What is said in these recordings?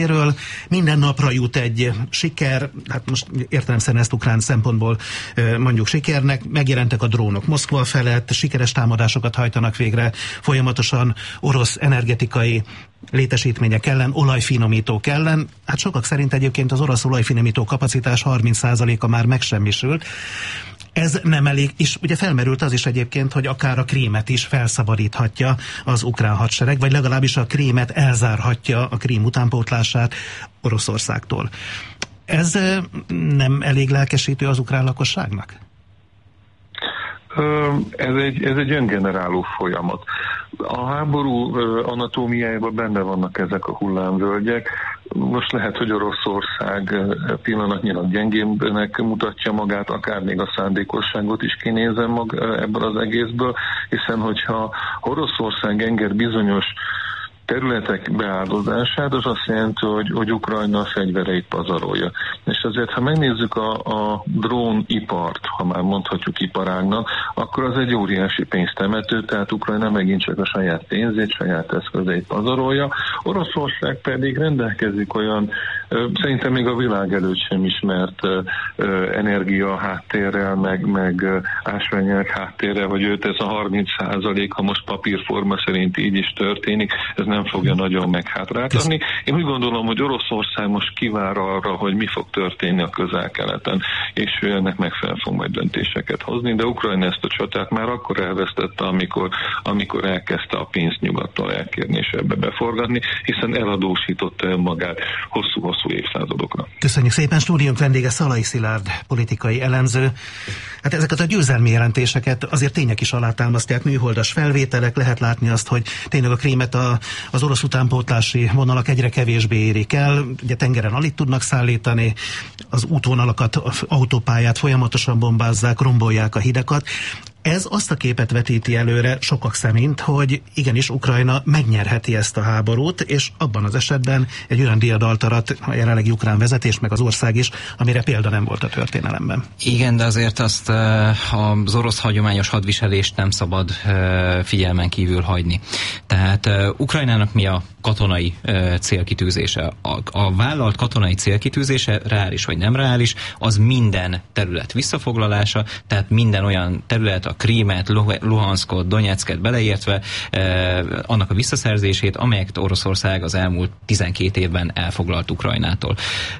Minden napra jut egy siker, hát most értelemszerűen ezt ukrán szempontból mondjuk sikernek, megjelentek a drónok Moszkva felett, sikeres támadásokat hajtanak végre folyamatosan orosz energetikai létesítmények ellen, olajfinomítók ellen. Hát sokak szerint egyébként az orosz olajfinomító kapacitás 30%-a már megsemmisült. Ez nem elég, és ugye felmerült az is egyébként, hogy akár a Krímet is felszabadíthatja az ukrán hadsereg, vagy legalábbis a Krímet elzárhatja, a Krím utánpótlását Oroszországtól. Ez nem elég lelkesítő az ukrán lakosságnak? Ez egy öngeneráló folyamat. A háború anatómiájában benne vannak ezek a hullámvölgyek. Most lehet, hogy Oroszország pillanatnyilag gyengébbnek mutatja magát, akár még a szándékosságot is kinézem ebből az egészből, hiszen hogyha Oroszország enged bizonyos területek beáldozását, az azt jelenti, hogy Ukrajna a fegyvereit pazarolja. És azért, ha megnézzük a drónipart, ha már mondhatjuk iparágnak, akkor az egy óriási pénztemető, tehát Ukrajna megint csak a saját pénzét, saját eszközeit pazarolja. Oroszország pedig rendelkezik olyan, szerintem még a világ előtt sem ismert energia háttérrel, meg ásványanyag háttérrel, hogy őt ez a 30%, ha most papírforma szerint így is történik, ez nem fogja nagyon meghátráltatni. Én úgy gondolom, hogy Oroszország most kivár arra, hogy mi fog történni a Közel-Keleten, és ő ennek megfelelően fog majd döntéseket hozni, de Ukrajna ezt a csatát már akkor elvesztette, amikor elkezdte a pénzt nyugattól elkérni és ebbe beforgatni, hiszen eladósította önmagát hosszú-hosszú évszázadokra. Köszönjük szépen, stúdiónk vendége Szalai Szilárd, politikai elemző. Hát ezeket a győzelmi jelentéseket azért tények is alátámasztják, műholdas felvételek, lehet látni azt, hogy tényleg a Krímet az orosz utánpótlási vonalak egyre kevésbé érik el, ugye tengeren alig tudnak szállítani, az útvonalakat, autópályát folyamatosan bombázzák, rombolják a hidakat. Ez azt a képet vetíti előre sokak szerint, hogy igenis Ukrajna megnyerheti ezt a háborút, és abban az esetben egy olyan diadalt arat a jelenlegi ukrán vezetés, meg az ország is, amire példa nem volt a történelemben. Igen, de azért azt az orosz hagyományos hadviselést nem szabad figyelmen kívül hagyni. Tehát Ukrajnának mi a katonai célkitűzése? A vállalt katonai célkitűzése, reális vagy nem reális, az minden terület visszafoglalása, tehát minden olyan terület, a Krímet, Luhanszkot, Donyecket beleértve, annak a visszaszerzését, amelyet Oroszország az elmúlt 12 évben elfoglalt Ukrajnától.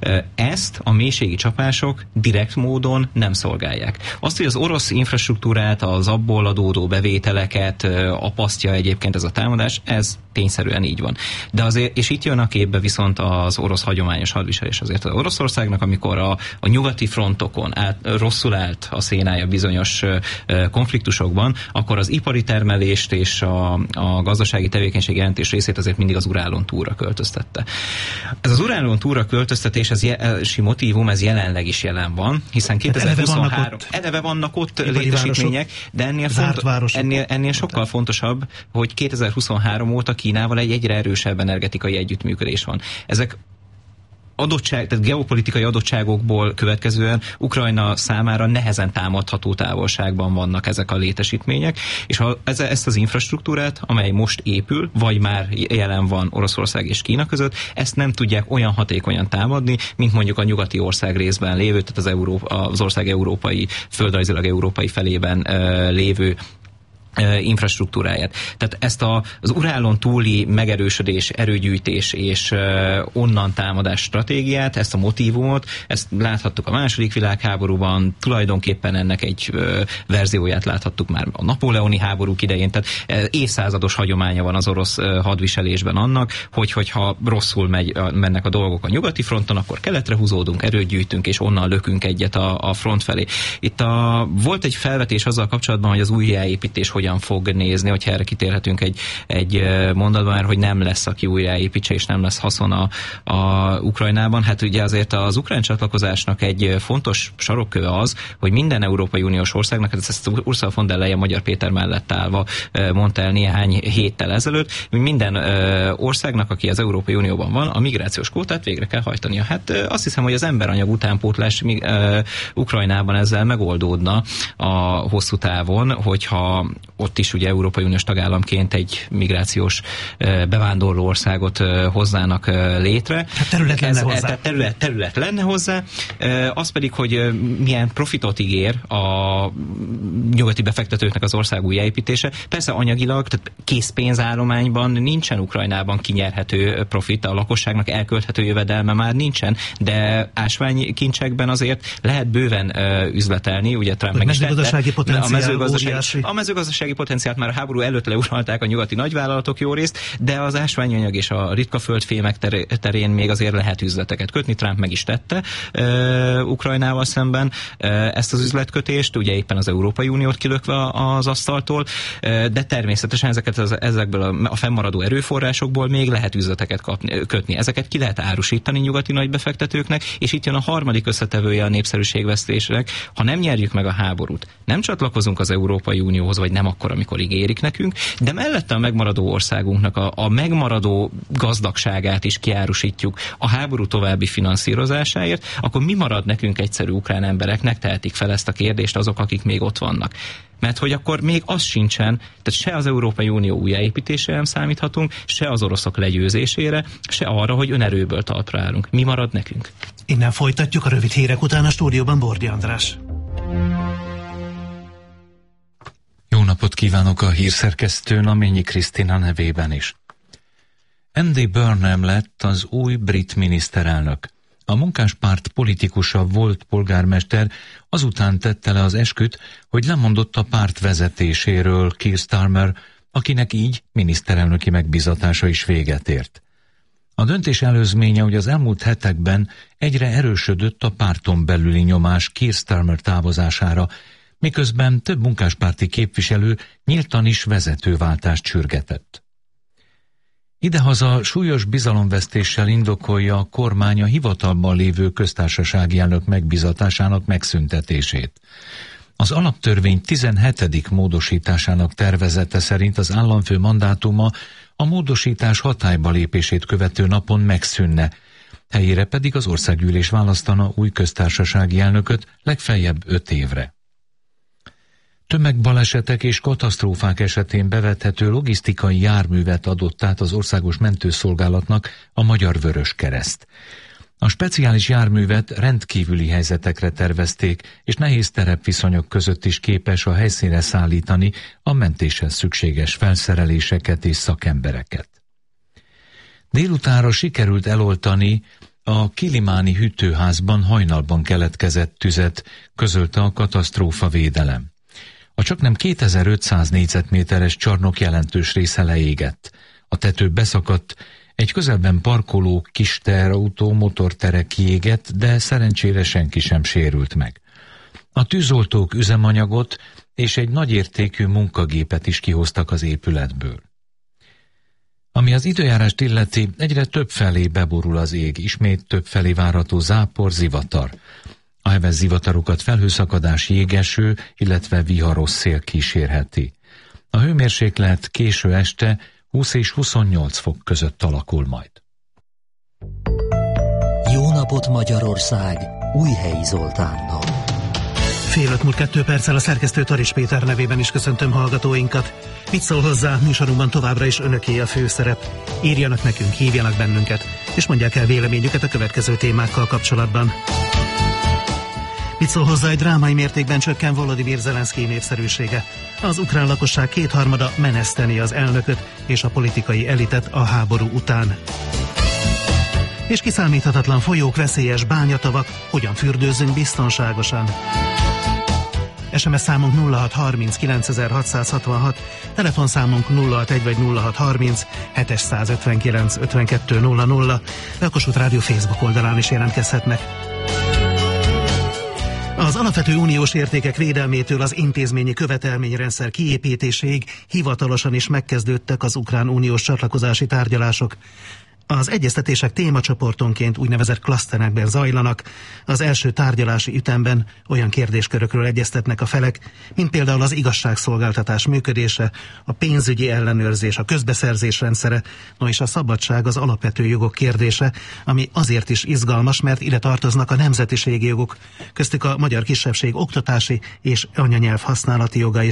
Ezt a mélységi csapások direkt módon nem szolgálják. Azt, hogy az orosz infrastruktúrát, az abból adódó bevételeket apasztja egyébként ez a támadás, ez tényszerűen így van. De azért, és itt jön a képbe viszont az orosz hagyományos hadviselés. Azért az Oroszországnak, amikor a nyugati frontokon rosszul állt a szénája bizonyos konfliktusokban, akkor az ipari termelést és a gazdasági tevékenység jelentős részét azért mindig az Urálon túlra költöztette. Ez az Urálon túlra költöztetés, ez motívum, ez jelenleg is jelen van, hiszen 2023 eleve vannak ott létesítmények, de ennél sokkal fontosabb, hogy 2023 óta Kínával egy egyre erősebb energetikai együttműködés van. Ezek tehát geopolitikai adottságokból következően Ukrajna számára nehezen támadható távolságban vannak ezek a létesítmények, és ha ezt az infrastruktúrát, amely most épül, vagy már jelen van Oroszország és Kína között, ezt nem tudják olyan hatékonyan támadni, mint mondjuk a nyugati ország részben lévő, tehát az ország európai, földrajzilag európai felében lévő infrastruktúráját. Tehát ezt az Urálon túli megerősödés, erőgyűjtés és onnan támadás stratégiát, ezt a motívumot, ezt láthattuk a második világháborúban, tulajdonképpen ennek egy verzióját láthattuk már a napóleoni háborúk idején, tehát évszázados hagyománya van az orosz hadviselésben annak, hogyha rosszul mennek a dolgok a nyugati fronton, akkor keletre húzódunk, erőt gyűjtünk, és onnan lökünk egyet a front felé. Itt volt egy felvetés azzal kapcsolatban, hogy az újjáépítés hogyan fog nézni, hogyha erre kitérhetünk egy mondatban, mert hogy nem lesz, aki újjáépítse, és nem lesz haszon a Ukrajnában. Hát ugye azért az ukrán csatlakozásnak egy fontos sarokköve az, hogy minden Európai Uniós országnak, ezt Ursula von der Leyen Magyar Péter mellett állva mondta el néhány héttel ezelőtt, hogy minden országnak, aki az Európai Unióban van, a migrációs kvótát végre kell hajtania. Hát azt hiszem, hogy az emberanyag utánpótlás Ukrajnában ezzel megoldódna a hosszú távon, hogyha ott is ugye Európai Uniós tagállamként egy migrációs bevándorló országot hozzának létre. Hát terület lenne hozzá. Az pedig, hogy milyen profitot ígér a nyugati befektetőknek az ország újjáépítése. Persze anyagilag, tehát készpénzállományban nincsen Ukrajnában kinyerhető profit, a lakosságnak elkölthető jövedelme már nincsen, de ásványkincsekben azért lehet bőven üzletelni, ugye Trump meg is tette. A mezőgazdasági potenciált már a háború előtt leuralták a nyugati nagyvállalatok jó részt, de az ásványanyag és a ritka földfémek terén még azért lehet üzleteket kötni. Trump meg is tette Ukrajnával szemben ezt az üzletkötést, ugye éppen az Európai Uniót kilökve az asztaltól, de természetesen ezekből a fennmaradó erőforrásokból még lehet üzleteket kötni. Ezeket ki lehet árusítani nyugati nagybefektetőknek, és itt jön a harmadik összetevője a népszerűségvesztésnek. Ha nem nyerjük meg a háborút, nem csatlakozunk az Európai Unióhoz, vagy nem akkor, amikor ígérik nekünk, de mellette a megmaradó országunknak a megmaradó gazdagságát is kiárusítjuk a háború további finanszírozásáért, akkor mi marad nekünk egyszerű ukrán embereknek? Tehetik fel ezt a kérdést azok, akik még ott vannak. Mert hogy akkor még az sincsen, tehát se az Európai Unió újjáépítésére nem számíthatunk, se az oroszok legyőzésére, se arra, hogy önerőből talpra állunk. Mi marad nekünk? Innen folytatjuk a rövid hírek után, a stúdióban Bordi András. Jó napot kívánok a hírszerkesztő Naményi Krisztina nevében is. Andy Burnham lett az új brit miniszterelnök. A munkáspárt politikusa volt polgármester, azután tette le az esküt, hogy lemondott a párt vezetéséről Keir Starmer, akinek így miniszterelnöki megbízatása is véget ért. A döntés előzménye, hogy az elmúlt hetekben egyre erősödött a párton belüli nyomás Keir Starmer távozására, miközben több munkáspárti képviselő nyíltan is vezetőváltást sürgetett. Idehaza súlyos bizalomvesztéssel indokolja a kormány a hivatalban lévő köztársasági elnök megbízatásának megszüntetését. Az alaptörvény 17. módosításának tervezete szerint az államfő mandátuma a módosítás hatályba lépését követő napon megszűnne, helyére pedig az országgyűlés választana új köztársasági elnököt legfeljebb 5 évre. Tömegbalesetek és katasztrófák esetén bevethető logisztikai járművet adott át az Országos Mentőszolgálatnak a Magyar Vöröskereszt. A speciális járművet rendkívüli helyzetekre tervezték, és nehéz terepviszonyok között is képes a helyszínre szállítani a mentéshez szükséges felszereléseket és szakembereket. Délutánra sikerült eloltani a Kilimáni hűtőházban hajnalban keletkezett tüzet, közölte a katasztrófavédelem. A csaknem 2500 négyzetméteres csarnok jelentős része leégett. A tető beszakadt, egy közelben parkoló kis teherautó motortere kiégett, de szerencsére senki sem sérült meg. A tűzoltók üzemanyagot és egy nagyértékű munkagépet is kihoztak az épületből. Ami az időjárást illeti, egyre több felé beborul az ég, ismét több felé várható zápor, zivatar. A heves zivatarokat felhőszakadás, jégeső, illetve viharos szél kísérheti. A hőmérséklet késő este 20 és 28 fok között alakul majd. Jó napot Magyarország! Újhelyi Zoltánnal. Fél 5 múlt 2 perccel a szerkesztő Taris Péter nevében is köszöntöm hallgatóinkat. Mit szól hozzá, műsorunkban továbbra is önöké a főszerep. Írjanak nekünk, hívjanak bennünket, és mondják el véleményüket a következő témákkal kapcsolatban. Mit szól hozzá, egy drámai mértékben csökken Volodymyr Zelenszkij népszerűsége. Az ukrán lakosság 2/3 meneszteni az elnököt és a politikai elitet a háború után. És kiszámíthatatlan folyók, veszélyes bányatavak, hogyan fürdőzzünk biztonságosan. SMS számunk 0630 9666, telefonszámunk 061 vagy 0630 759 52 00. A Kossuth Rádió Facebook oldalán is jelentkezhetnek. Az alapvető uniós értékek védelmétől az intézményi követelményrendszer kiépítéséig hivatalosan is megkezdődtek az ukrán uniós csatlakozási tárgyalások. Az egyeztetések témacsoportonként úgynevezett klaszterekben zajlanak. Az első tárgyalási ütemben olyan kérdéskörökről egyeztetnek a felek, mint például az igazságszolgáltatás működése, a pénzügyi ellenőrzés, a közbeszerzés rendszere, és a szabadság, az alapvető jogok kérdése, ami azért is izgalmas, mert ide tartoznak a nemzetiségi jogok, köztük a magyar kisebbség oktatási és anyanyelv használati joga is.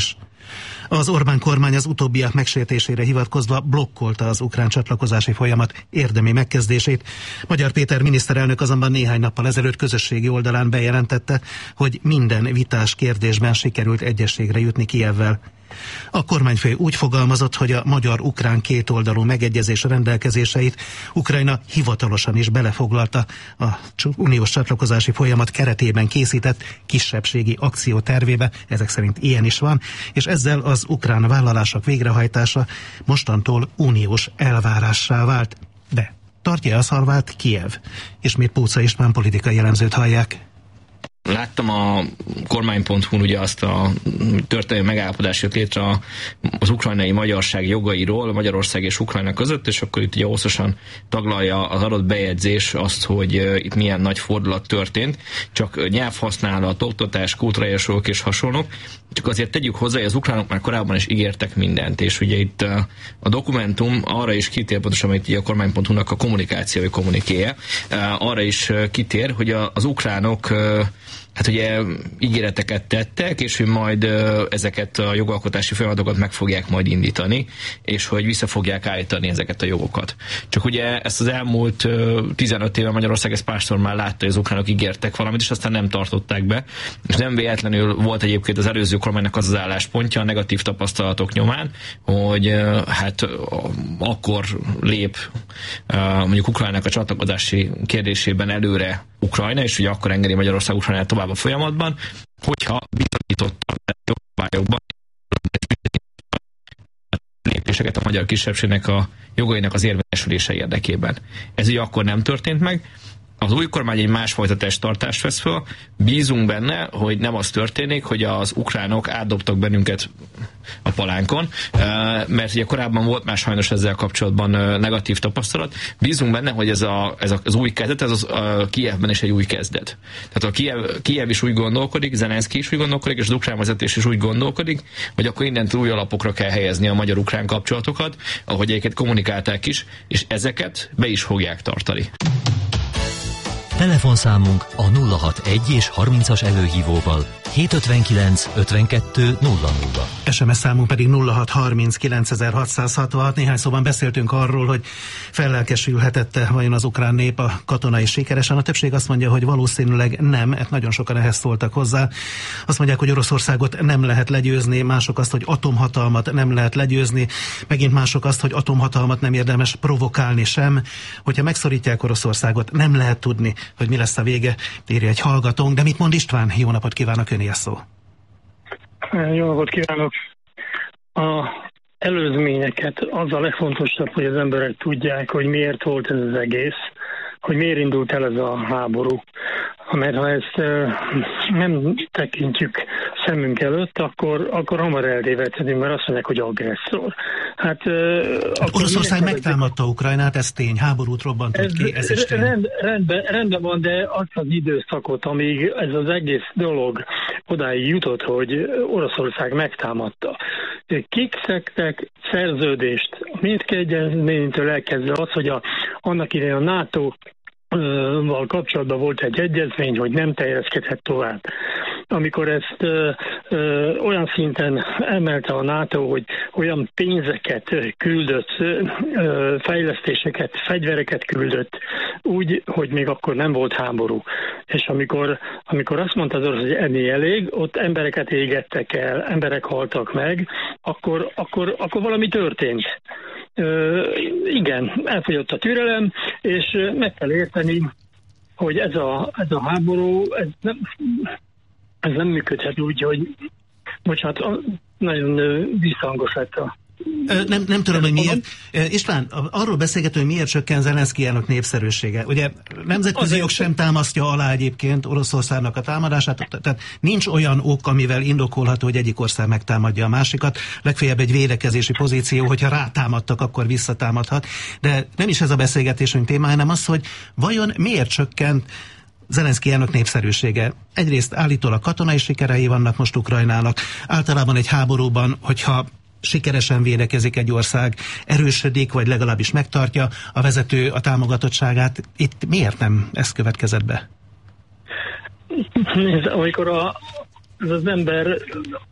Az Orbán kormány az utóbbiak megsértésére hivatkozva blokkolta az ukrán csatlakozási folyamat érdemi megkezdését. Magyar Péter miniszterelnök azonban néhány nappal ezelőtt közösségi oldalán bejelentette, hogy minden vitás kérdésben sikerült egyességre jutni Kijevvel. A kormányfő úgy fogalmazott, hogy a magyar-ukrán kétoldalú megegyezés rendelkezéseit Ukrajna hivatalosan is belefoglalta a uniós csatlakozási folyamat keretében készített kisebbségi akciótervébe, ezek szerint ilyen is van, és ezzel az ukrán vállalások végrehajtása mostantól uniós elvárássá vált. De tartja a szarvát Kijev? Ismét Póca István politikai elemzőt hallják. Láttam a kormány.hu-n ugye azt a történelmi megállapodást jött létre az ukrajnai magyarság jogairól Magyarország és Ukrajna között, és akkor itt ugye hosszasan taglalja az adott bejegyzés azt, hogy itt milyen nagy fordulat történt, csak nyelvhasználat, oktatás, kultúrájások és hasonlók. Csak azért tegyük hozzá, hogy az ukránok már korábban is ígértek mindent, és ugye itt a dokumentum arra is kitér, pontosan, amit a kormány.hu-nak a kommunikációi kommunikéje, arra is kitér, hogy az ukránok hát ugye ígéreteket tettek, és hogy majd ezeket a jogalkotási folyamatokat meg fogják majd indítani, és hogy vissza fogják állítani ezeket a jogokat. Csak ugye ezt az elmúlt 15 éve Magyarország ezt párszor már látta, hogy az ukránok ígértek valamit, és aztán nem tartották be. És nem véletlenül volt egyébként az előző kormánynak az álláspontja a negatív tapasztalatok nyomán, hogy hát akkor lép mondjuk Ukrajnának a csatlakozási kérdésében előre Ukrajna, és ugye akkor engedi Magyarország Ukrajnát tovább a folyamatban, hogyha bizonyította a jogszabályokban lépéseket a magyar kisebbségnek a jogainak az érvényesülése érdekében. Ez ugye akkor nem történt meg. Az új kormány egy másfajta testtartást vesz föl, bízunk benne, hogy nem az történik, hogy az ukránok átdobtak bennünket a palánkon, mert ugye korábban volt már sajnos ezzel kapcsolatban negatív tapasztalat. Bízunk benne, hogy ez az új kezdet, ez a Kijevben is egy új kezdet. Tehát a Kijev is úgy gondolkodik, Zelenszky is úgy gondolkodik, és az ukrán vezetés is úgy gondolkodik, hogy akkor innentől új alapokra kell helyezni a magyar-ukrán kapcsolatokat, ahogy egyébként kommunikálták is, és ezeket be is fogják tartani. Telefonszámunk a 061 és 30-as előhívóval 759 52 00. SMS számunk pedig 0630 9666. Néhány szóban beszéltünk arról, hogy fellelkesülhetette vajon az ukrán nép a katonai sikeresen. A többség azt mondja, hogy valószínűleg nem, nagyon sokan ehhez szóltak hozzá. Azt mondják, hogy Oroszországot nem lehet legyőzni, mások azt, hogy atomhatalmat nem lehet legyőzni, megint mások azt, hogy atomhatalmat nem érdemes provokálni sem. Hogyha megszorítják Oroszországot, nem lehet tudni, hogy mi lesz a vége, írja egy hallgatónk. De mit mond István? Jó napot kívánok, öné a szó. Jó napot kívánok! A előzményeket az a legfontosabb, hogy az emberek tudják, hogy miért volt ez az egész, hogy miért indult el ez a háború. Mert ha ezt nem tekintjük szemünk előtt, akkor hamar eltévedhetünk, mert azt mondják, hogy agresszor. Hát Oroszország megtámadta Ukrajnát, ez tény, háborút robbantott ki, ez is tény. Rendben van, de azt az időszakot, amíg ez az egész dolog odáig jutott, hogy Oroszország megtámadta. Kik szektek szerződést, mindkét egyezménytől elkezdve az, hogy annak idején a NATO val kapcsolatban volt egy egyezmény, hogy nem terjeszkedhet tovább. Amikor ezt olyan szinten emelte a NATO, hogy olyan pénzeket küldött, fejlesztéseket, fegyvereket küldött, úgy, hogy még akkor nem volt háború. És amikor azt mondta az orosz, hogy ennél elég, ott embereket égettek el, emberek haltak meg, akkor valami történt. Igen, elfogyott a türelem, és meg kell érteni, hogy ez a háború, ez nem működhet úgy, hogy bocsánat, nagyon visszhangos lett a... Nem tudom, hogy miért. István, arról beszélgetünk, hogy miért csökken Zelenszky elnök népszerűsége. Ugye nemzetközi jog sem támasztja alá egyébként Oroszországnak a támadását, tehát nincs olyan ok, amivel indokolható, hogy egyik ország megtámadja a másikat. Legfeljebb egy védekezési pozíció, hogyha rátámadtak, akkor visszatámadhat. De nem is ez a beszélgetésünk témája, hanem az, hogy vajon miért csökkent Zelenszky elnök népszerűsége. Egyrészt állítólag katonai sikerei vannak most Ukrajnának. Általában egy háborúban, hogyha sikeresen védekezik egy ország, erősödik, vagy legalábbis megtartja a vezető a támogatottságát. Itt miért nem ez következett be? Nézd, amikor az ember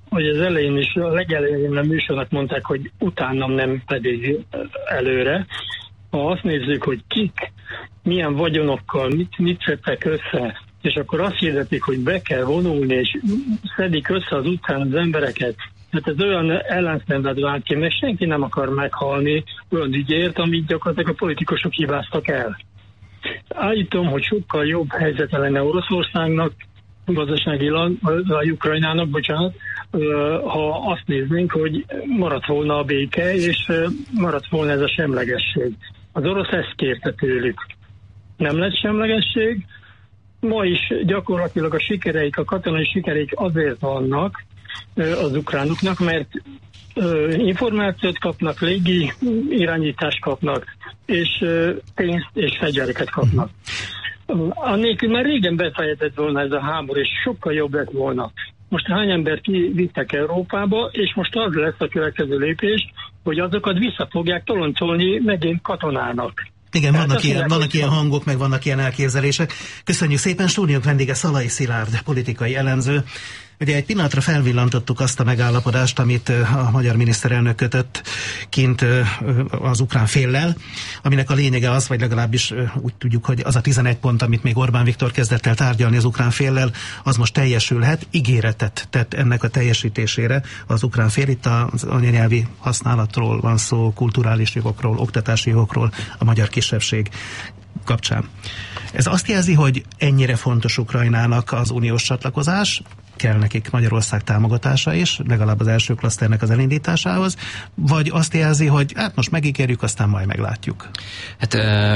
hogy az elején is, a legelején a műsornak mondták, hogy utánam nem pedig előre. Ha azt nézzük, hogy kik, milyen vagyonokkal, mit szedtek össze, és akkor azt hirdetik, hogy be kell vonulni, és szedik össze az utcán az embereket. Hát ez olyan ellenszenvet vált ki, mert senki nem akar meghalni olyan ügyért, amit gyakorlatilag a politikusok hibáztak el. Állítom, hogy sokkal jobb helyzete lenne Oroszországnak, gazdaságilag, a Ukrajnának, bocsánat, ha azt néznénk, hogy maradt volna a béke, és maradt volna ez a semlegesség. Az orosz ezt kérte tőlük. Nem lett semlegesség. Ma is gyakorlatilag a sikereik, a katonai sikereik azért vannak az ukránoknak, mert információt kapnak, légi irányítást kapnak, és pénzt és fegyvereket kapnak. Annélkül már régen befejezett volna ez a háború, és sokkal jobb lett volna. Most hány embert kivittek Európába, és most az lesz a következő lépés, hogy azokat vissza fogják toloncolni megint katonának. Igen, vannak ilyen hangok, meg vannak ilyen elképzelések. Köszönjük szépen, stúdiónk vendége Szalai Szilárd, politikai elemző. Ugye egy pillanatra felvillantottuk azt a megállapodást, amit a magyar miniszterelnök kötött kint az ukrán féllel, aminek a lényege az, vagy legalábbis úgy tudjuk, hogy az a 11 pont, amit még Orbán Viktor kezdett el tárgyalni az ukrán féllel, az most teljesülhet. Ígéretet tett ennek a teljesítésére az ukrán fél. Itt az anyanyelvi használatról van szó, kulturális jogokról, oktatási jogokról, a magyar kisebbség kapcsán. Ez azt jelzi, hogy ennyire fontos Ukrajnának az uniós csatlakozás, kell nekik Magyarország támogatása is, legalább az első klaszternek az elindításához, vagy azt jelzi, hogy hát most megígérjük, aztán majd meglátjuk? Hát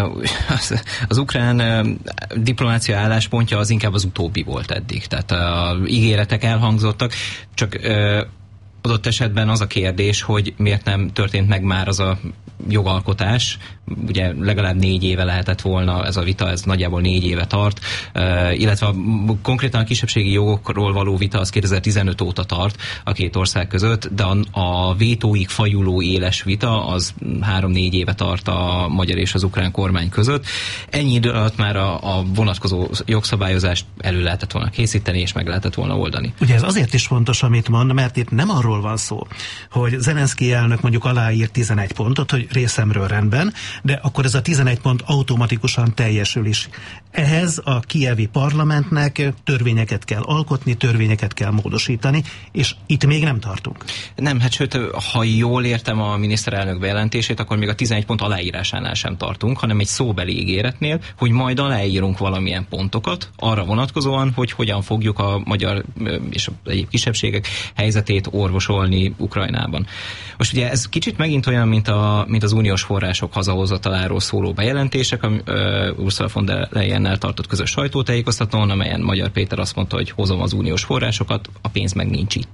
az ukrán diplomácia álláspontja az inkább az utóbbi volt eddig. Tehát ígéretek elhangzottak, csak adott esetben az a kérdés, hogy miért nem történt meg már az a jogalkotás, ugye legalább 4 éve lehetett volna ez a vita, ez nagyjából 4 éve tart, illetve konkrétan a kisebbségi jogokról való vita az 2015 óta tart a két ország között, de a vétóig fajuló éles vita az 3-4 éve tart a magyar és az ukrán kormány között. Ennyi idő alatt már a vonatkozó jogszabályozást elő lehetett volna készíteni, és meg lehetett volna oldani. Ugye ez azért is fontos, amit mond, mert itt nem arról van szó, hogy Zelenszkij elnök mondjuk aláír 11 pontot, hogy részemről rendben, de akkor ez a 11 pont automatikusan teljesül is. Ehhez a kijevi parlamentnek törvényeket kell alkotni, törvényeket kell módosítani, és itt még nem tartunk. Nem, hát sőt, ha jól értem a miniszterelnök bejelentését, akkor még a 11 pont aláírásánál sem tartunk, hanem egy szóbeli ígéretnél, hogy majd aláírunk valamilyen pontokat arra vonatkozóan, hogy hogyan fogjuk a magyar és a egyéb kisebbségek helyzetét orvosolni Ukrajnában. Most ugye ez kicsit megint olyan, mint az uniós források hazahozataláról szóló bejelentések, Ursula von der Leyennel tartott közös sajtótájékoztatón, amelyen Magyar Péter azt mondta, hogy hozom az uniós forrásokat, a pénz meg nincs itt.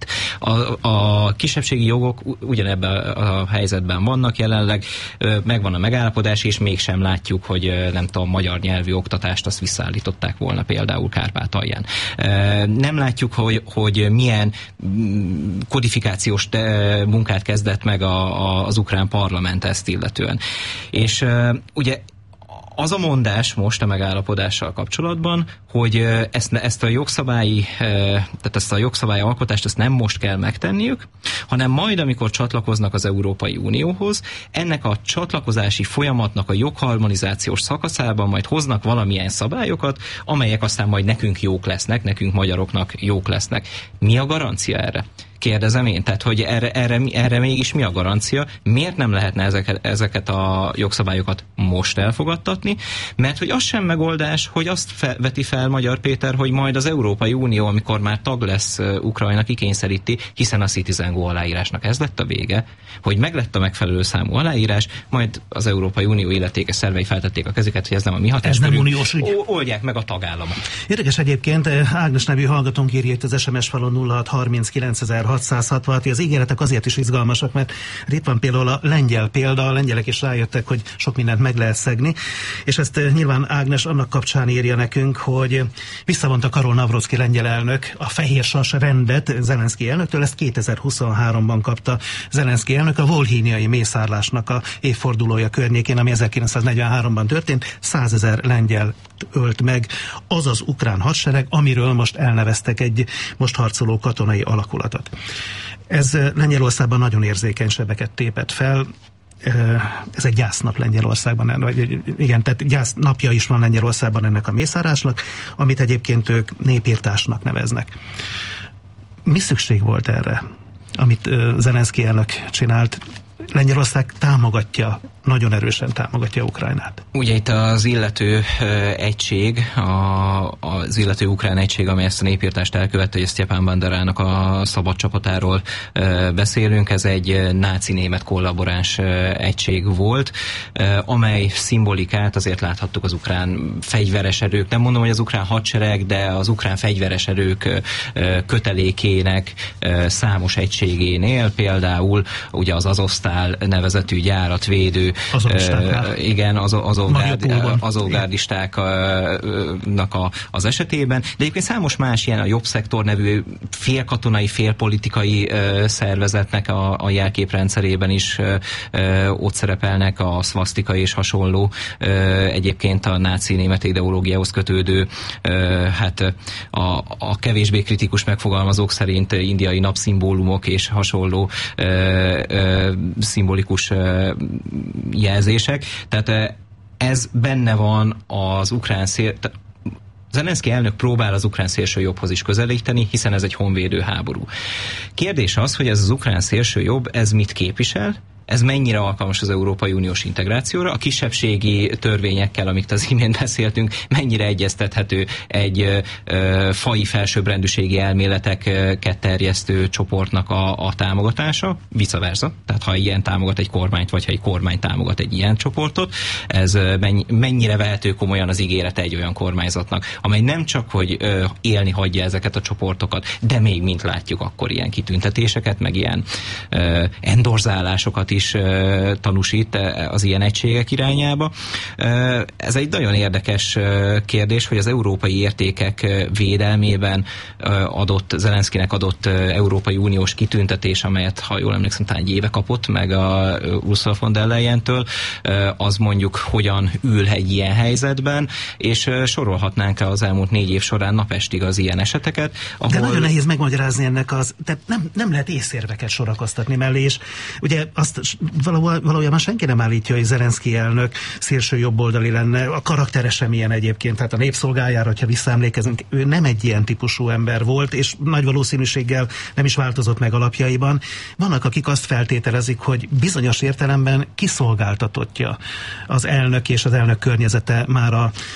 A kisebbségi jogok ugyanebben a helyzetben vannak jelenleg, megvan a megállapodás, és mégsem látjuk, hogy nem tudom, magyar nyelvű oktatást azt visszaállították volna például Kárpátalján. Nem látjuk, hogy milyen kodifikációs munkát kezdett meg az ukrán parlament ezt illetően. És ugye az a mondás most a megállapodással kapcsolatban, hogy ezt a jogszabályi, tehát ezt a jogszabályalkotást ezt nem most kell megtenniük, hanem majd, amikor csatlakoznak az Európai Unióhoz, ennek a csatlakozási folyamatnak a jogharmonizációs szakaszában majd hoznak valamilyen szabályokat, amelyek aztán majd nekünk jók lesznek, nekünk magyaroknak jók lesznek. Mi a garancia erre? Kérdezem én, tehát hogy erre mégis mi a garancia? Miért nem lehetne ezeket a jogszabályokat most elfogadtatni? Mert hogy az sem megoldás, hogy azt veti fel Magyar Péter, hogy majd az Európai Unió, amikor már tag lesz Ukrajna, kikényszeríti, hiszen a Citizen Go aláírásnak ez lett a vége, hogy meglett a megfelelő számú aláírás, majd az Európai Unió illetékes szervei feltették a kezüket, hogy ez nem a mi hatáskörünk. Ez nem uniós ügy. Oldják meg a tagállamok. Érdekes egyébként, Ágnes nevű hallgatónk írja itt az SMS falon 0639.666, az ígéretek azért is izgalmasak, mert itt van például a lengyel példa, a lengyelek is rájöttek, hogy sok mindent meg lehet szegni, és ezt nyilván Ágnes annak kapcsán írja nekünk, hogy visszavonta Karol Navrocki lengyel elnök a fehér sas rendet Zelenszkij elnöktől, ezt 2023-ban kapta Zelenszkij elnök a volhíniai mészárlásnak a évfordulója környékén, ami 1943-ban történt, 100 000 lengyel ölt meg az az ukrán hadsereg, amiről most elneveztek egy most harcoló katonai alakulatot. Ez Lengyelországban nagyon érzékeny sebeket tépett fel. Ez egy gyásznap Lengyelországban, vagy igen, tehát gyásznapja is van Lengyelországban ennek a mészárásnak, amit egyébként ők népírtásnak neveznek. Mi szükség volt erre, amit Zelenszky elnök csinált? Lengyelország nagyon erősen támogatja Ukrajnát. Ugye itt az illető egység, az illető ukrán egység, amely ezt a népírtást elkövette, hogy Sztyepan Banderának a szabad csapatáról beszélünk, ez egy náci német kollaboráns egység volt, amely szimbolikát azért láthattuk az ukrán fegyveres erők, nem mondom, hogy az ukrán hadsereg, de az ukrán fegyveres erők kötelékének számos egységénél, például ugye az Azovsztál nevezetű gyáratvédő, igen, azovgárdistáknak az esetében, de egyébként számos más ilyen a Jobb Szektor nevű félkatonai, félpolitikai szervezetnek a jelképrendszerében is ott szerepelnek a szvasztika és hasonló, egyébként a náci német ideológiához kötődő, hát a kevésbé kritikus megfogalmazók szerint indiai napszimbólumok és hasonló szimbolikus jelzések. Tehát ez benne van az ukrán Zelenszky elnök próbál az ukrán szélsőjobbhoz is közelíteni, hiszen ez egy honvédő háború. Kérdés az, hogy ez az ukrán szélsőjobb, ez mit képvisel? Ez mennyire alkalmas az Európai Uniós integrációra? A kisebbségi törvényekkel, amiket az imént beszéltünk, mennyire egyeztethető egy faji felsőbbrendűségi elméleteket terjesztő csoportnak a támogatása? Vice versa. Tehát ha ilyen támogat egy kormányt, vagy ha egy kormány támogat egy ilyen csoportot, ez mennyire vehető komolyan az ígérete egy olyan kormányzatnak, amely nem csak, hogy élni hagyja ezeket a csoportokat, de még, mint látjuk, akkor ilyen kitüntetéseket, meg ilyen endorzálásokat is tanúsít az ilyen egységek irányába. Ez egy nagyon érdekes kérdés, hogy az európai értékek védelmében Zelenszkynek adott Európai Uniós kitüntetés, amelyet, ha jól emlékszem, talán egy éve kapott meg a Ursula von der Leyentől, az mondjuk hogyan ül egy ilyen helyzetben, és sorolhatnánk az elmúlt 4 év során napestig az ilyen eseteket. Ahol... De nagyon nehéz megmagyarázni ennek tehát nem lehet észérveket sorakoztatni mellé, és ugye azt valójában senki nem állítja, hogy Zelenszky elnök szélső jobboldali lenne. A karaktere sem ilyen egyébként. Tehát a Népszolgájára, hogyha visszaemlékezünk, ő nem egy ilyen típusú ember volt, és nagy valószínűséggel nem is változott meg alapjaiban. Vannak, akik azt feltételezik, hogy bizonyos értelemben kiszolgáltatottja az elnök és az elnök környezete már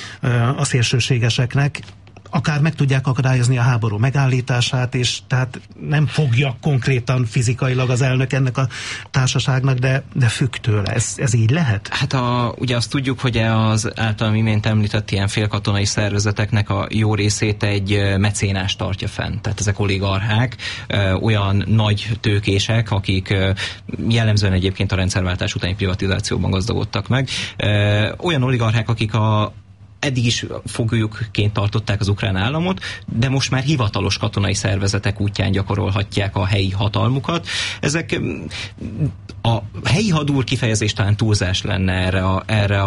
a szélsőségeseknek. Akár meg tudják akadályozni a háború megállítását, és tehát nem fogja konkrétan fizikailag az elnök ennek a társaságnak, de függ tőle. Ez így lehet? Hát ugye azt tudjuk, hogy az általam imént említett ilyen félkatonai szervezeteknek a jó részét egy mecénás tartja fenn. Tehát ezek oligarchák, olyan nagy tőkések, akik jellemzően egyébként a rendszerváltás utáni privatizációban gazdagodtak meg. Olyan oligarchák, akik eddig is foglyukként tartották az ukrán államot, de most már hivatalos katonai szervezetek útján gyakorolhatják a helyi hatalmukat. Ezek a helyi hadúr kifejezés talán túlzás lenne erre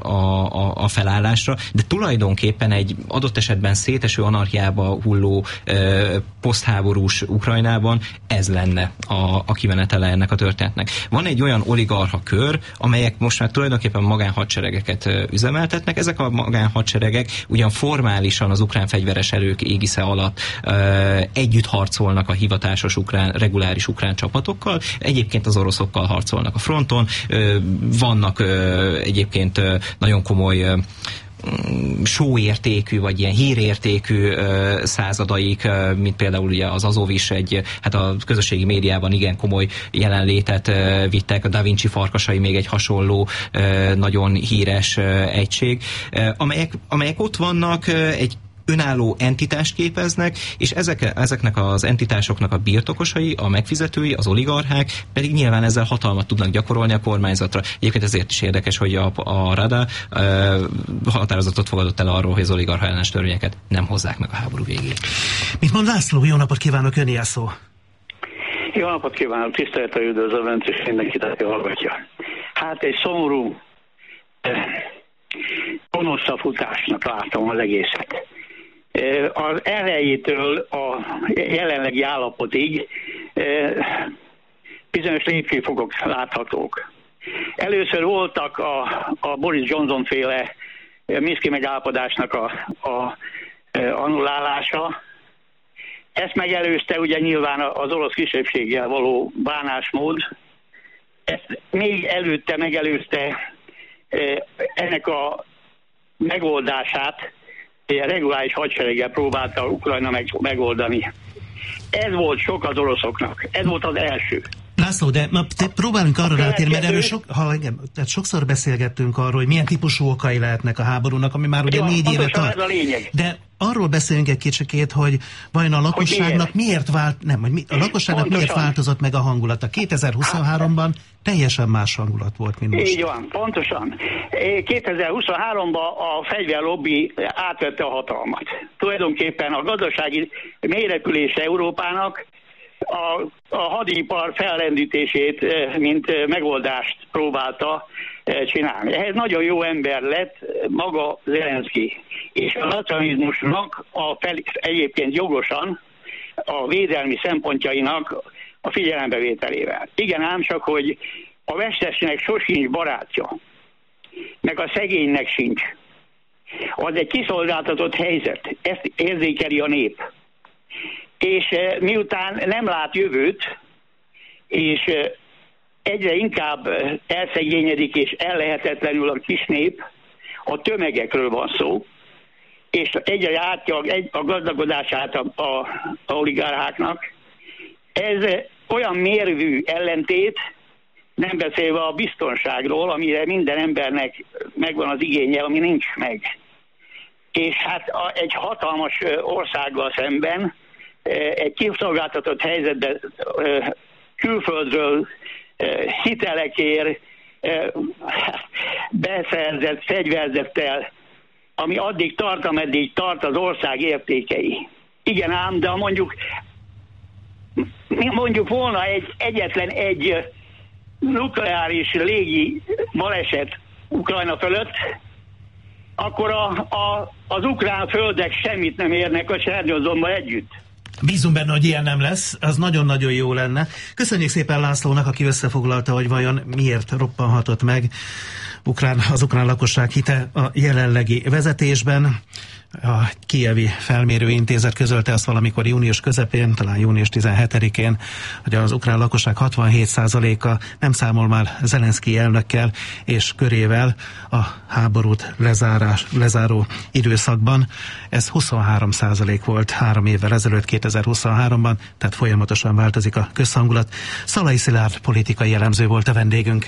a felállásra, de tulajdonképpen egy adott esetben széteső anarchiába hulló posztháborús Ukrajnában ez lenne a kimenetele ennek a történetnek. Van egy olyan oligarcha kör, amelyek most már tulajdonképpen magánhadseregeket üzemeltetnek. Ezek a magánhadseregek ugyan formálisan az ukrán fegyveres erők égisze alatt együtt harcolnak a hivatásos reguláris ukrán csapatokkal, egyébként az oroszokkal harcolnak a fronton, vannak egyébként nagyon komoly sóértékű, vagy ilyen hírértékű századaik, mint például ugye az Azov is hát a közösségi médiában igen komoly jelenlétet vittek, a Da Vinci farkasai még egy hasonló nagyon híres egység, amelyek ott vannak, egy önálló entitást képeznek, és ezeknek az entitásoknak a birtokosai, a megfizetői, az oligarchák pedig nyilván ezzel hatalmat tudnak gyakorolni a kormányzatra. Egyébként ezért is érdekes, hogy a Rada határozatot fogadott el arról, hogy az oligarcha ellenes törvényeket nem hozzák meg a háború végéig. Mit mond László? Jó napot kívánok, öné a szó. Jó napot kívánok, tisztelettel üdvözlöm, és mindenkit, aki hallgatja. Hát egy szomorú gonoszafutásnak látom az egészet. Az elejétől a jelenlegi állapotig bizonyos lépcsőfokok láthatók. Először voltak a Boris Johnson féle Minszki megállapodásnak a annullálása. Ezt megelőzte ugye nyilván az orosz kisebbséggel való bánásmód. Ezt még előtte megelőzte ennek a megoldását, reguláris hadsereggel próbálta Ukrajna megoldani. Ez volt sok az oroszoknak. Ez volt az első. László, de próbálunk arra rátérni, mert erről sokszor beszélgettünk arról, hogy milyen típusú okai lehetnek a háborúnak, ami már ugye 4 éve tart. De arról beszélünk egy kicsikét, hogy vajon a lakosságnak miért változott meg a hangulata. 2023-ban teljesen más hangulat volt, mint most. Így van, pontosan. 2023-ban a fegyverlobby átvette a hatalmat. Tulajdonképpen a gazdasági mélyrepülése Európának a hadipar fellendítését, mint megoldást próbálta csinálni. Ehhez nagyon jó ember lett maga Zelenszky, és a nacionalizmusnak egyébként jogosan a védelmi szempontjainak a figyelembevételével. Igen ám csak, hogy a vesztesnek sosincs barátja, meg a szegénynek sincs. Az egy kiszolgáltatott helyzet, ezt érzékeli a nép. És miután nem lát jövőt, és egyre inkább elszegényedik és ellehetetlenül a kis nép, a tömegekről van szó, és egyre látja a gazdagodását a oligarcháknak. Ez olyan mérvű ellentét, nem beszélve a biztonságról, amire minden embernek megvan az igénye, ami nincs meg. És hát egy hatalmas országgal szemben egy kiszolgáltatott helyzetben külföldről hitelekért beszerzett fegyverzettel, ami addig tart, ameddig tart az ország értékei. Igen ám, de mondjuk volna egyetlen egy nukleáris légi baleset Ukrajna fölött, akkor az ukrán földek semmit nem érnek a Csernyozomba együtt. Bízunk benne, hogy ilyen nem lesz, az nagyon-nagyon jó lenne. Köszönjük szépen Lászlónak, aki összefoglalta, hogy vajon miért roppanhatott meg az ukrán lakosság hite a jelenlegi vezetésben. A Kijevi Felmérő Intézet közölte azt valamikor június közepén, talán június 17-én, hogy az ukrán lakosság 67%-a nem számol már Zelenszky elnökkel és körével a háborút lezáró időszakban. Ez 23% volt 3 évvel ezelőtt, 2023-ban, tehát folyamatosan változik a közhangulat. Szalai Szilárd politikai elemző volt a vendégünk.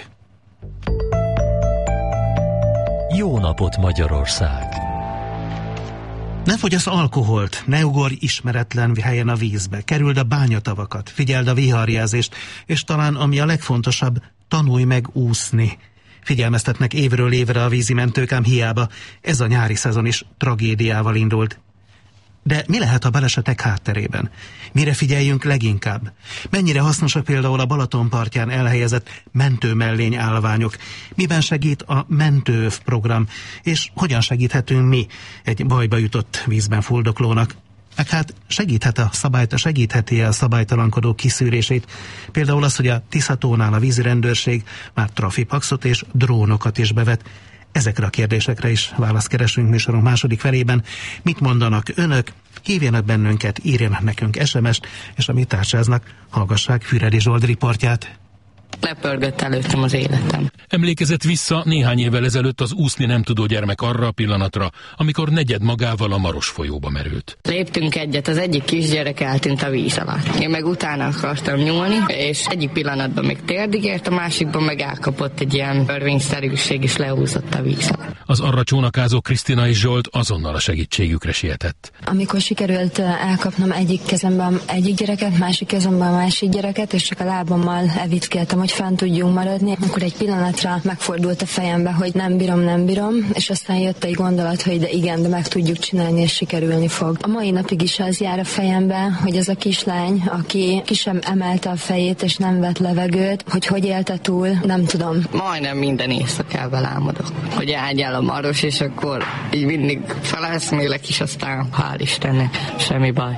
Jó napot Magyarország! Ne fogyasz alkoholt, ne ugorj ismeretlen helyen a vízbe, kerüld a bányatavakat, figyeld a viharjelzést, és talán ami a legfontosabb, tanulj meg úszni. Figyelmeztetnek évről évre a vízimentők, ám hiába ez a nyári szezon is tragédiával indult. De mi lehet a balesetek hátterében? Mire figyeljünk leginkább? Mennyire hasznosak például a Balaton partján elhelyezett mentőmellény állványok? Miben segít a mentőöv program? És hogyan segíthetünk mi egy bajba jutott vízben fuldoklónak? Meg hát segítheti a szabálytalankodó kiszűrését. Például az, hogy a Tiszatónál a vízirendőrség már trafipaxot és drónokat is bevet. Ezekre a kérdésekre is választ keresünk műsorunk második felében. Mit mondanak önök? Hívjanak bennünket, írjanak nekünk SMS-t, és amit tárcsáznak, hallgassák Füredi Zsolt riportját. Lepörgött előttem az életem. Emlékezett vissza néhány évvel ezelőtt az úszni nem tudó gyermek arra a pillanatra, amikor negyed magával a Maros folyóba merült. Léptünk egyet, az egyik kisgyerek eltűnt a víz alatt. Én meg utána akartam nyúlni, és egyik pillanatban még térdig ért, a másikban meg elkapott egy ilyen örvényszerűség, és lehúzott a víz alatt. Az arra csónakázó Krisztina és Zsolt azonnal a segítségükre sietett. Amikor sikerült elkapnom egyik kezemben egyik gyereket, másik kezemben a másik gyereket, és csak a lábammal evickéltem, hogy fent tudjunk maradni, akkor egy pillanatra megfordult a fejembe, hogy nem bírom, és aztán jött egy gondolat, hogy de igen, de meg tudjuk csinálni, és sikerülni fog. A mai napig is az jár a fejembe, hogy az a kislány, aki ki sem emelte a fejét, és nem vett levegőt, hogy élte túl, nem tudom. Majdnem minden éjszakában álmodok, hogy ágyál a Maros, és akkor így mindig feleszmélek, és aztán hál' Istennek, semmi baj.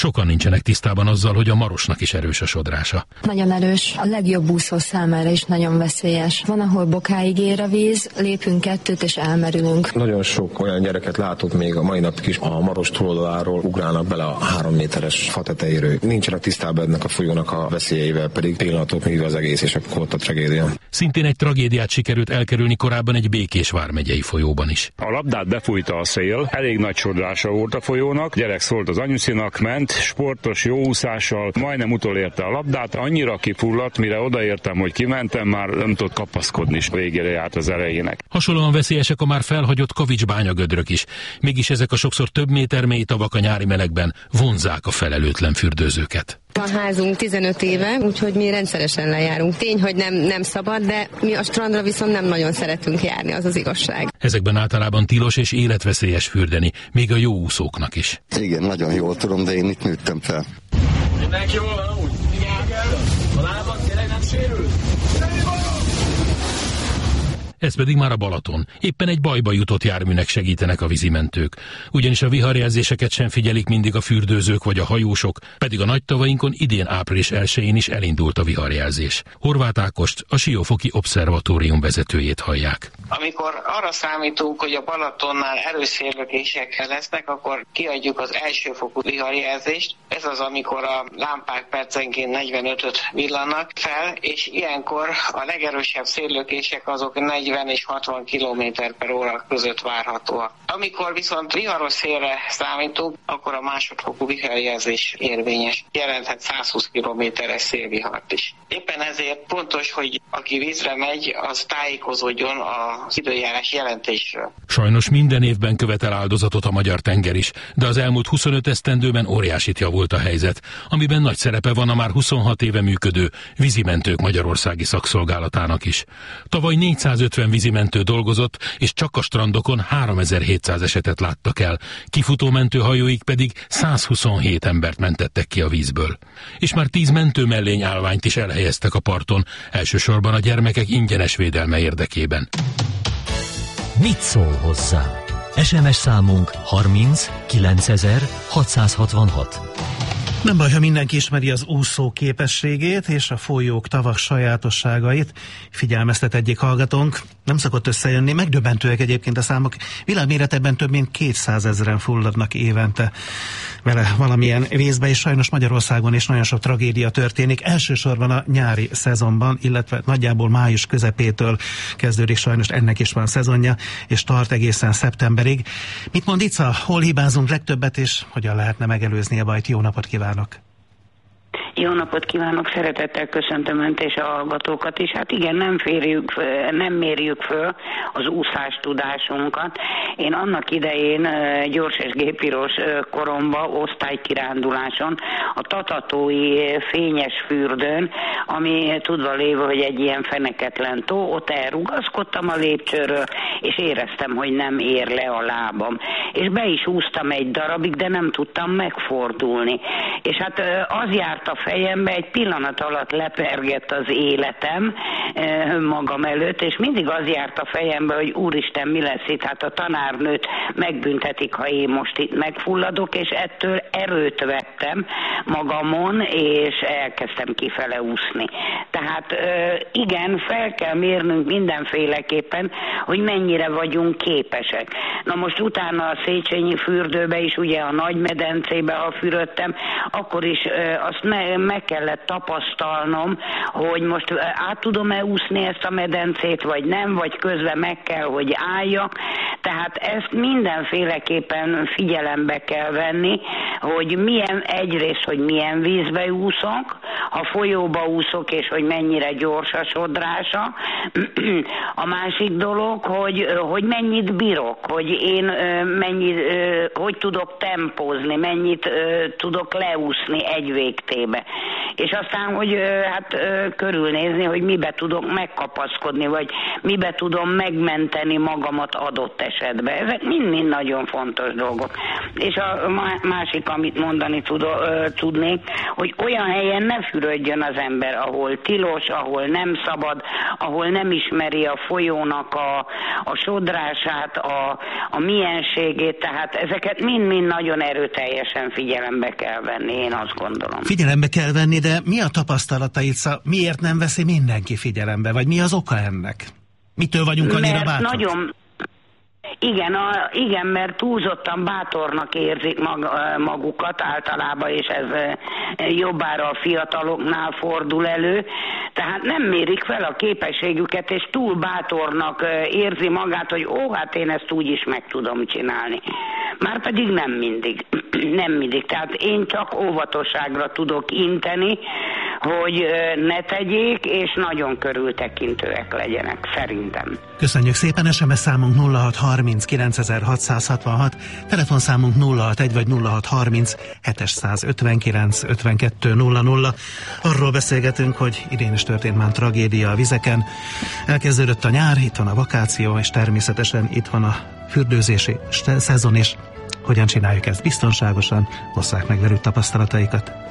Sokan nincsenek tisztában azzal, hogy a Marosnak is erős a sodrása. Nagyon erős, a legjobb úszó számára is nagyon veszélyes. Van, ahol bokáig ér a víz, lépünk 2 és elmerülünk. Nagyon sok olyan gyereket látok még a mai napig is, a Maros túloldaláról ugrálnak bele a 3 méteres fa tetejéről. Nincsenek tisztában ennek a folyónak a veszélyeivel, pedig pillanatok még az egész, és akkor ott a tragédia. Szintén egy tragédiát sikerült elkerülni korábban egy Békés vármegyei folyóban is. A labdát befújta a szél, elég nagy sodrása volt a folyónak, gyerek szólt az anyuszinak, ment, sportos, jó úszással, majdnem utolérte a labdát, annyira kifulladt, mire odaértem, hogy kimentem, már nem tudott kapaszkodni, és végére járt az erejének. Hasonlóan veszélyesek a már felhagyott kavicsbányagödrök is. Mégis ezek a sokszor több méter mély tavak a nyári melegben vonzzák a felelőtlen fürdőzőket. A házunk 15 éve, úgyhogy mi rendszeresen lejárunk. Tény, hogy nem szabad, de mi a strandra viszont nem nagyon szeretünk járni, az az igazság. Ezekben általában tilos és életveszélyes fürdeni, még a jó úszóknak is. Igen, nagyon jól tudom, de én itt nőttem fel. Mindenki jól van úgy? Igen. A lábad tényleg nem sérül? Ez pedig már a Balaton. Éppen egy bajba jutott járműnek segítenek a vízimentők. Ugyanis a viharjelzéseket sem figyelik mindig a fürdőzők vagy a hajósok, pedig a nagy tavainkon idén április 1-én is elindult a viharjelzés. Horváth Ákost, a Siófoki Obszervatórium vezetőjét hallják. Amikor arra számítunk, hogy a Balatonnál erős széllökésekkel lesznek, akkor kiadjuk az elsőfokú viharjelzést. Ez az, amikor a lámpák percenként 45-öt villannak fel, és ilyenkor a legerősebb széllökések azok 40 és 60 km/h között várhatóak. Amikor viszont viharos szélre számítunk, akkor a másodfokú viharjelzés érvényes. Jelenthet 120 km/h szélvihart is. Éppen ezért fontos, hogy aki vízre megy, az tájékozódjon az időjárás jelentésről. Sajnos minden évben követel áldozatot a magyar tenger is, de az elmúlt 25 esztendőben óriásit javult a helyzet, amiben nagy szerepe van a már 26 éve működő Vízimentők Magyarországi Szakszolgálatának is. Tavaly 450 vízimentő dolgozott, és csak a strandokon 3700 esetet láttak el, kifutó mentőhajóik pedig 127 embert mentettek ki a vízből. És már 10 mentőmellény állványt is elhelyeztek a parton, elsősorban a gyermekek ingyenes védelme érdekében. Mit szól hozzá? SMS számunk 30 9000 666. Nem baj, ha mindenki ismeri az úszó képességét és a folyók, tavak sajátosságait. Figyelmeztet egyik hallgatónk, nem szokott összejönni, megdöbbentőek egyébként a számok. Világméretekben több mint 200 000 fulladnak évente vele valamilyen vízbe, és sajnos Magyarországon is nagyon sok tragédia történik. Elsősorban a nyári szezonban, illetve nagyjából május közepétől kezdődik, sajnos ennek is van szezonja, és tart egészen szeptemberig. Mit mond Ica, hol hibázunk legtöbbet, és hogyan lehetne megelőzni a bajt? Jó napot kívánok! Jó napot kívánok, szeretettel köszöntöm Önt és a hallgatókat is. Hát igen, nem mérjük föl az úszás tudásunkat. Én annak idején gyors és gépiros koromban osztálykiránduláson a Tatatói fényes fürdőn, ami tudva lévő, hogy egy ilyen feneketlen tó, ott elrugaszkodtam a lépcsőről, és éreztem, hogy nem ér le a lábam. És be is úsztam egy darabig, de nem tudtam megfordulni. És hát az járt a fejembe, egy pillanat alatt lepergett az életem magam előtt, és mindig az járt a fejembe, hogy úristen, mi lesz itt, hát a tanárnőt megbüntetik, ha én most itt megfulladok, és ettől erőt vettem magamon, és elkezdtem kifele úszni. Tehát igen, fel kell mérnünk mindenféleképpen, hogy mennyire vagyunk képesek. Na most utána a Széchenyi fürdőbe is, ugye a Nagymedencébe, ha fürödtem, akkor is azt meg kellett tapasztalnom, hogy most át tudom-e úszni ezt a medencét, vagy nem, vagy közben meg kell, hogy álljak. Tehát ezt mindenféleképpen figyelembe kell venni, hogy egyrészt, hogy milyen vízbe úszok, ha folyóba úszok, és hogy mennyire gyors a sodrása. A másik dolog, hogy mennyit bírok, hogy én hogy tudok tempózni, mennyit tudok leúszni egy végtébe. És aztán, hogy körülnézni, hogy mibe tudok megkapaszkodni, vagy mibe tudom megmenteni magamat adott esetben. Ezek mind nagyon fontos dolgok. És a másik, amit mondani tudnék, hogy olyan helyen ne fürödjön az ember, ahol tilos, ahol nem szabad, ahol nem ismeri a folyónak a sodrását, a mienségét, tehát ezeket mind-mind nagyon erőteljesen figyelembe kell venni, én azt gondolom. Figyelembe kell venni, de mi a tapasztalataid? Miért nem veszi mindenki figyelembe? Vagy mi az oka ennek? Mitől vagyunk annyira bátrak? Igen, mert túlzottan bátornak érzik magukat általában, és ez jobbára a fiataloknál fordul elő. Tehát nem mérik fel a képességüket, és túl bátornak érzi magát, hogy hát én ezt úgy is meg tudom csinálni. Márpedig nem mindig. Nem mindig. Tehát én csak óvatosságra tudok inteni, hogy ne tegyék, és nagyon körültekintőek legyenek, szerintem. Köszönjük szépen, SMS számunk 0630 9666, telefonszámunk 061 vagy 0630 759 52 00. Arról beszélgetünk, hogy idén is történt már tragédia a vizeken. Elkezdődött a nyár, itt van a vakáció, és természetesen itt van a fürdőzési szezon is. Hogyan csináljuk ezt biztonságosan? Osszák meg velük tapasztalataikat.